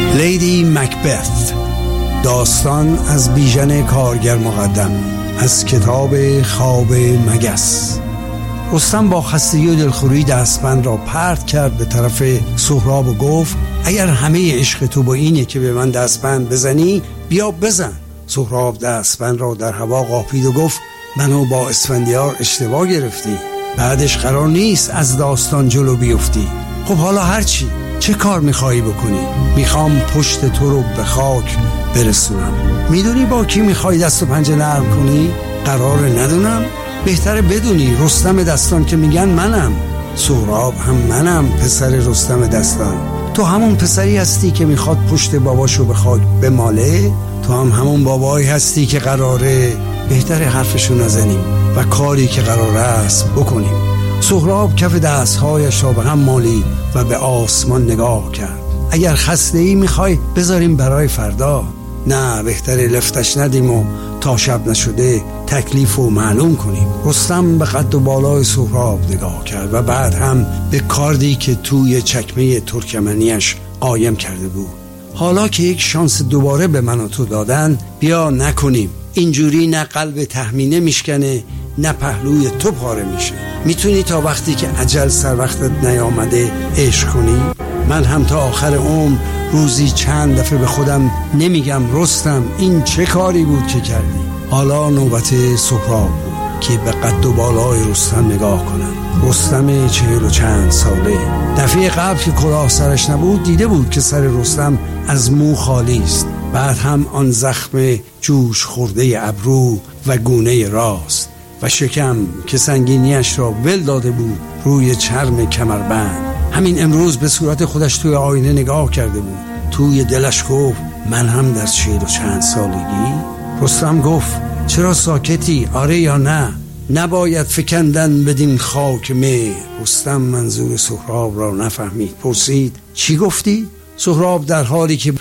لیدی مکبث، داستان از بیژن کارگر مقدم، از کتاب خواب مگس. رستم با خستگی و دلخوری دستبند را پرت کرد به طرف سهراب و گفت اگر همه عشق تو با اینه که به من دستبند بزنی، بیا بزن. سهراب دستبند را در هوا قاپید و گفت منو با اسفندیار اشتباه گرفتی، بعدش قرار نیست از داستان جلو بیفتی. خب حالا هرچی، چه کار میخوایی بکنی؟ میخوام پشت تو رو به خاک برسونم. میدونی با کی میخوای دست و پنجه نرم کنی؟ قراره ندونم؟ بهتره بدونی رستم دستان که میگن منم. سهراب هم منم، پسر رستم دستان. تو همون پسری هستی که میخواد پشت باباشو به خاک بماله؟ تو هم همون بابایی هستی که قراره بهتره حرفشو نزنیم و کاری که قراره است بکنیم. سهراب کف دستهایش را به هم مالید و به آسمان نگاه کرد. اگر خسته ای میخوای بذاریم برای فردا. نه، بهتره لفتش ندیم و تا شب نشده تکلیف رو معلوم کنیم. رستم به قد و بالای سهراب نگاه کرد و بعد هم به کاردی که توی چکمه ترکمنیش قایم کرده بود. حالا که یک شانس دوباره به من و تو دادن، بیا نکنیم. اینجوری نه قلب تهمینه میشکنه نه پهلوی تو پاره میشه. میتونی تا وقتی که اجل سر وقتت نیامده عشق کنی؟ من هم تا آخر عمر روزی چند دفعه به خودم نمیگم رستم این چه کاری بود که کردی. حالا نوبت سهراب بود که به قد و بالای رستم نگاه کنن. رستم 40 و چند ساله. دفعه قبل که کلاه سرش نبود دیده بود که سر رستم از مو خالی است. بعد هم آن زخم جوش خورده ابرو و گونه راست و شکم که سنگینیش را ول داده بود روی چرم کمربند. همین امروز به صورت خودش توی آینه نگاه کرده بود. توی دلش گفت من هم در 40 و چند سالگی. رستم گفت چرا ساکتی؟ آره یا نه؟ نباید فکندن بدین خاک مهر. رستم منظور سهراب را نفهمید. پرسید چی گفتی؟ سهراب در حالی که